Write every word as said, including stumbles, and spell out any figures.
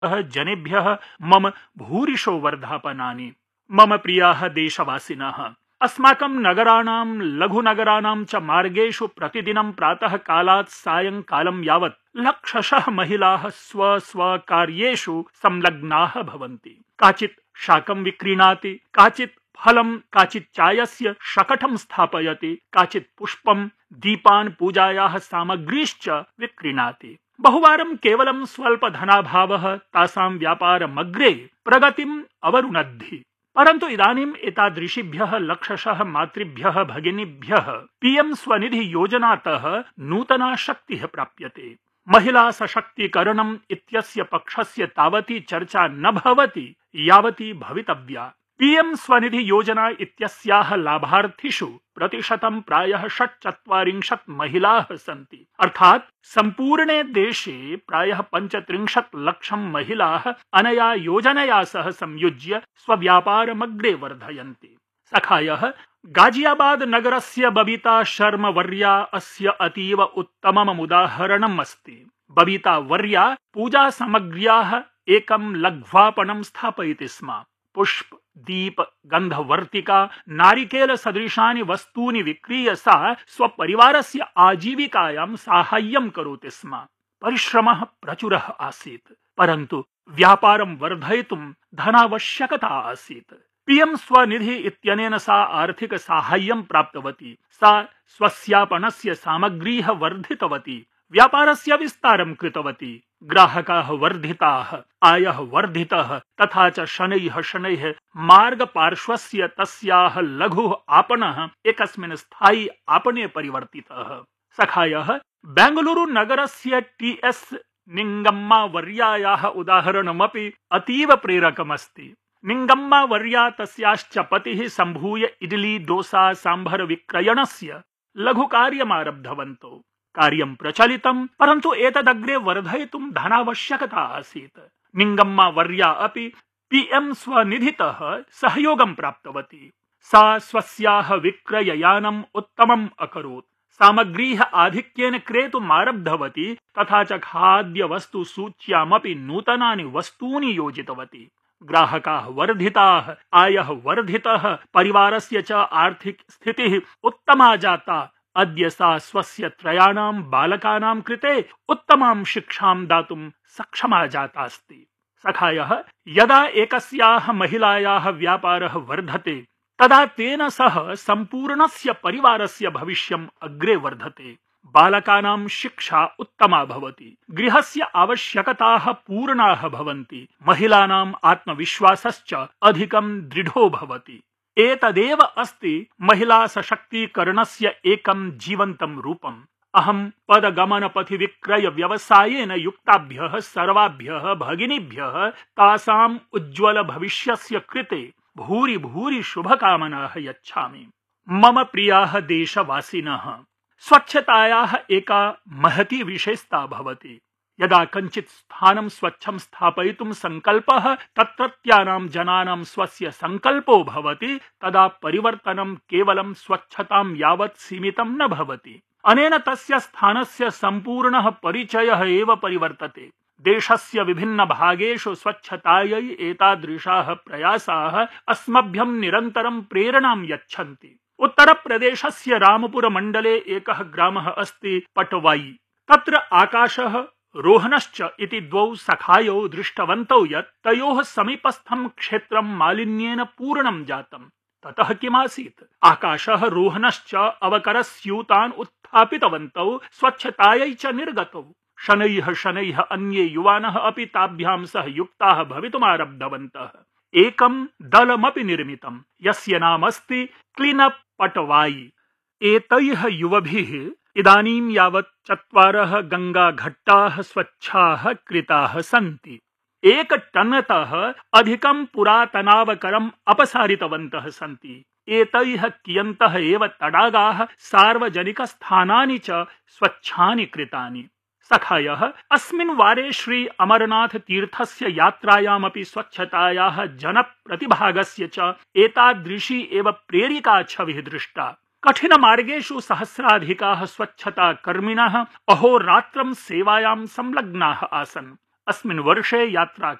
जनेभ्यः मम भूरिशो वर्धापनानि। मम प्रियाः देशवासिनः, अस्माकं नगराणां लघुनगराणां च मार्गेषु प्रतिदिनं प्रातः कालात् सायंकालं यावत् लक्षशः महिलाः स्व स्व कार्येषु संलग्नाः भवन्ति। काचित् शाकं विक्रीणाति, काचित् फलं, काचित् चायस्य शकटं स्थापयति, काचित् पुष्पं, दीपान्, पूजायाः सामग्रीश्च विक्रीणाति। बहुवारं केवलं स्वल्पधनाभावः तासां व्यापारमग्रे प्रगतिम् अवरुणद्धि। परन्तु इदानीम् एतादृशीभ्यः लक्षशः मातृभ्यः भगिनीभ्यः पीएम स्वनिधि योजनातः नूतना शक्तिः प्राप्यते। महिला सशक्तीकरणम् इत्यस्य पक्षस्य तावती चर्चा न भवति यावती भवितव्या। पीएम स्वनिधि योजना इत्यस्याः लाभार्थिषु प्रतिशतं प्रायः षट्चत्वारिंशत् महिलाः सन्ति। अर्थात् सम्पूर्णे देशे प्रायः पञ्चत्रिंशत् लक्षं महिलाः अनया योजनया सह संयुज्य स्वव्यापारमग्रे वर्धयन्ति। सखायः, गाजियाबाद नगरस्य बबीता शर्मा वर्या अस्य अतीव उत्तमम् उदाहरणम् अस्ति। बबीता वर्या पूजा सामग्र्याः एकं लघ्वापणं स्थापयति स्म। पुष्प, दीप, गन्धवर्तिका, नारिकेल सदृशानि वस्तूनि विक्रीय सा स्वपरिवारस्य आजीविकायां साहाय्यं करोति स्म। परिश्रमः प्रचुरः आसीत्, परन्तु व्यापारं वर्धयितुं धनावश्यकता आसीत्। पीएम स्वनिधि इत्यनेन सा आर्थिक साहाय्यं प्राप्तवती। सा स्वस्यापणस्य सामग्रीः वर्धितवती, व्यापारस्य विस्तारं कृतवती। ग्राहकाः वर्धिताः, आयः वर्धितः, तथा च शनैः शनैः मार्गपार्श्वस्य तस्याः लघुः आपणः एकस्मिन् स्थायी आपणे परिवर्तितः। सखायः, बेंगलुरु नगरस्य टी एस निंगम्मा वर्यायाः उदाहरणमपि अतीव प्रेरकमस्ति। निंगम्मा वर्या तस्याश्च पतिः सम्भूय इडली, डोसा, सांभर विक्रयणस्य लघुकार्यमारब्धवन्तौ। कार्यं प्रचलितं, परन्तु एतदग्रे वर्धयितुं धनावश्यकता आसीत्। निंगम्मा वर्या अपि पीएम स्वनिधितः सहयोगं प्राप्तवती। सा स्वस्याः विक्रययानम् उत्तमम् अकरोत्। सामग्रीः आधिक्येन क्रेतुम् आरब्धवती, तथा च खाद्यवस्तु सूच्यामपि नूतनानि वस्तूनि योजितवती। ग्राहकाः वर्धिताः, आयः वर्धितः, परिवारस्य च आर्थिक स्थितिः उत्तमा जाता। अद्य सा स्वस्य त्रयाणां बालकानां कृते उत्तमां शिक्षां दातुं सक्षमा जाता अस्ति। सखायः, यदा एकस्याः महिलायाः व्यापारः वर्धते, तदा तेन सह सम्पूर्णस्य परिवारस्य भविष्यम् अग्रे वर्धते। बालकानां शिक्षा उत्तमा भवति, गृहस्य आवश्यकताः पूर्णाः भवन्ति, महिलानाम् आत्मविश्वासश्च अधिकं दृढो भवति। एतदेव अस्ति महिला सशक्तीकरणस्य एकं जीवन्तं रूपम्। अहं पदगमनपथि विक्रय व्यवसायेन युक्ताभ्यः सर्वाभ्यः भगिनीभ्यः तासाम् उज्ज्वल भविष्यस्य कृते भूरि भूरि शुभकामनाः यच्छामि। मम प्रियाः देशवासिनः, स्वच्छतायाः एका महती विशेषता भवति। यदा कञ्चित् स्थानं स्वच्छं स्थापयितुं सङ्कल्पः तत्रत्यानां जनानां स्वस्य सङ्कल्पो भवति, तदा परिवर्तनं केवलं स्वच्छतां यावत् सीमितं न भवति। अनेन तस्य स्थानस्य सम्पूर्णः परिचयः एव परिवर्तते। देशस्य विभिन्न भागेषु स्वच्छतायै एतादृशाः प्रयासाः अस्मभ्यं निरन्तरं प्रेरणां यच्छन्ति। उत्तरप्रदेशस्य रामपुर मण्डले एकः ग्रामः अस्ति पटवाई। तत्र आकाशः रोहनश्च इति द्वौ सखायौ दृष्टवन्तौ यत् तयोः समीपस्थं क्षेत्रं मालिन्येन पूर्णं जातम्। ततः किमासीत्? आकाशः रोहनश्च अवकरस्यूतान् उत्थापितवन्तौ, स्वच्छतायै च निर्गतौ। शनैः शनैः अन्ये युवानः अपि ताभ्यां सह युक्ताः भवितुमारब्धवन्तः। एकं दलमपि निर्मितं, यस्य नाम अस्ति क्लीनअप पटवाई। एतैः युवभिः इदानीं यावत् चत्वारः गङ्गाघट्टाः स्वच्छाः कृताः सन्ति। एक टनतः अधिकं पुरातनावकरम् अपसारितवन्तः सन्ति। एतैः कियन्तः एव तडागाः, सार्वजनिकस्थानानि च स्वच्छानि कृतानि। सखायः, अस्मिन् वारे श्री अमरनाथ तीर्थस्य यात्रायामपि स्वच्छतायाः जनप्रतिभागस्य च एतादृशी एव प्रेरिका छविः दृष्टा। कठिन मार्गेषु सहस्राधिकाः स्वच्छता कर्मिणः अहोरात्रं सेवायां संलग्नाः आसन्। अस्मिन् वर्षे यात्रा